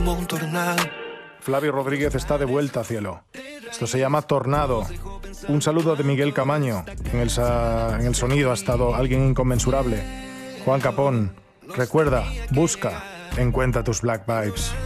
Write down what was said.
como un tornado. Flavio Rodríguez está de vuelta, cielo. Esto se llama Tornado. Un saludo de Miguel Camaño. En el sonido ha estado alguien inconmensurable. Juan Capón. Recuerda, busca, encuentra tus Black Vibes.